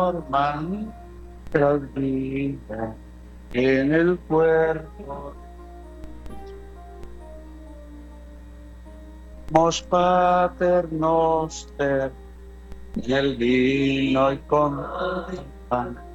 forman nuestras vidas en el cuerpo. Mos pater noster, en el vino y con el pan.